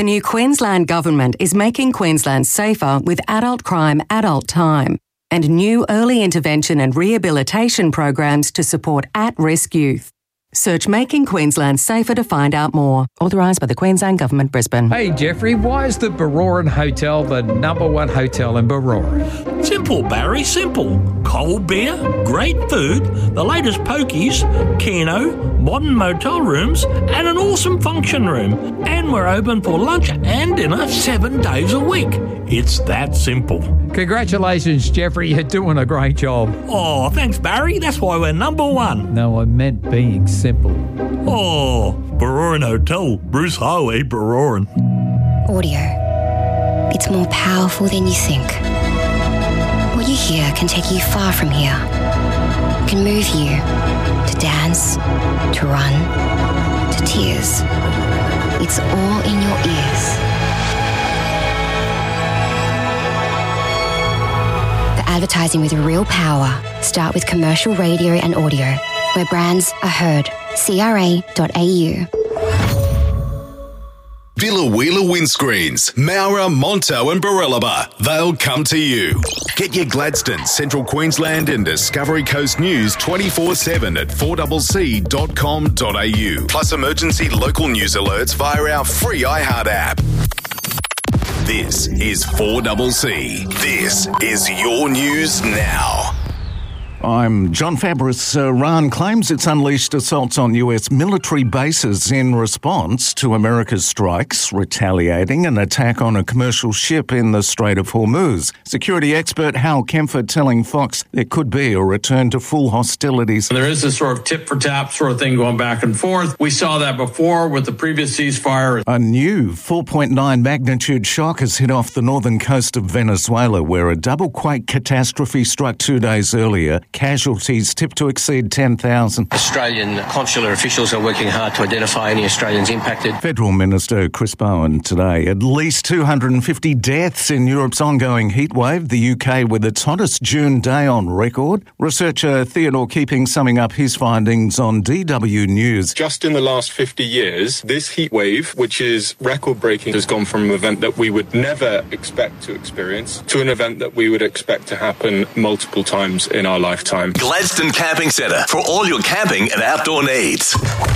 new Queensland Government is making Queensland safer with adult crime, adult time, and new early intervention and rehabilitation programs to support at-risk youth. Search Making Queensland Safer to find out more. Authorised by the Queensland Government, Brisbane. Hey Jeffrey, why is the Baroran Hotel the number one hotel in Baroran? Simple, Barry, simple. Cold beer, great food, the latest pokies, Keno, modern motel rooms, and an awesome function room. And we're open for lunch and dinner 7 days a week. It's that simple. Congratulations, Jeffrey. You're doing a great job. Oh, thanks, Barry. That's why we're number one. No, I meant being simple. Oh, Baroran Hotel, Bruce Highway, Baroran. Audio. It's more powerful than you think. What you hear can take you far from here. It can move you to dance, to run, to tears. It's all in your ears. The advertising with real power. Start with commercial radio and audio, where brands are heard. CRA.au. Villa Wheeler Windscreens, Maurer, Monto and Barellaba. They'll come to you. Get your Gladstone, Central Queensland and Discovery Coast news 24/7 at 4cc.com.au. Plus emergency local news alerts via our free iHeart app. This is 4CC. This is your news now. I'm John Fabris. Iran claims it's unleashed assaults on US military bases in response to America's strikes, retaliating an attack on a commercial ship in the Strait of Hormuz. Security expert Hal Kempfert telling Fox there could be a return to full hostilities. There is this sort of tit-for-tat sort of thing going back and forth. We saw that before with the previous ceasefire. A new 4.9 magnitude shock has hit off the northern coast of Venezuela, where a double quake catastrophe struck 2 days earlier. Casualties tipped to exceed 10,000. Australian consular officials are working hard to identify any Australians impacted. Federal Minister Chris Bowen today. At least 250 deaths in Europe's ongoing heatwave, the UK with its hottest June day on record. Researcher Theodore Keeping summing up his findings on DW News. Just in the last 50 years, this heatwave, which is record-breaking, has gone from an event that we would never expect to experience to an event that we would expect to happen multiple times in our lifetime. Gladstone Camping Centre for all your camping and outdoor needs.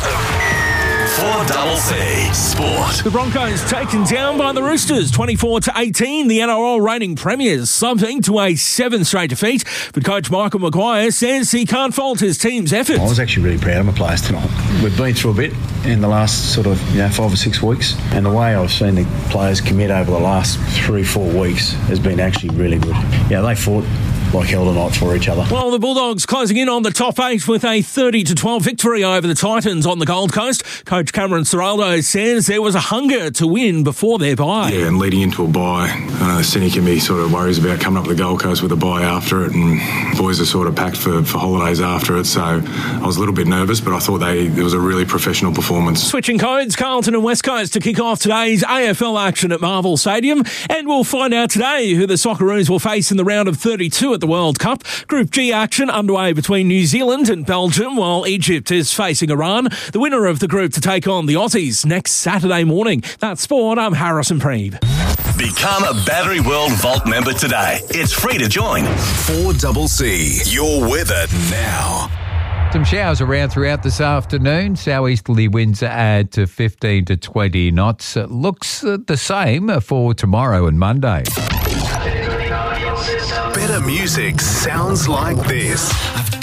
4CC Sport. The Broncos taken down by the Roosters, 24-18. The NRL reigning premiers, something to a 7th straight defeat. But coach Michael Maguire says he can't fault his team's effort. I was actually really proud of my players tonight. We've been through a bit in the last sort of 5 or 6 weeks, and the way I've seen the players commit over the last 3-4 weeks has been actually really good. Yeah, they fought like hell tonight for each other. Well, the Bulldogs closing in on the top 8 with a 30-12 victory over the Titans on the Gold Coast. Coach Cameron Ciraldo says there was a hunger to win before their bye. Yeah, and leading into a bye, I know Cindy can be sort of worries about coming up the Gold Coast with a bye after it, and boys are sort of packed for holidays after it, so I was a little bit nervous, but I thought it was a really professional performance. Switching codes, Carlton and West Coast to kick off today's AFL action at Marvel Stadium, and we'll find out today who the Socceroos will face in the round of 32 at the World Cup. Group G action underway between New Zealand and Belgium, while Egypt is facing Iran. The winner of the group to take on the Aussies next Saturday morning. That's sport. I'm Harrison Preeb. Become a Battery World Vault member today. It's free to join. 4CC, your weather now. Some showers around throughout this afternoon. Southeasterly winds add to 15 to 20 knots. Looks the same for tomorrow and Monday. Better music sounds like this.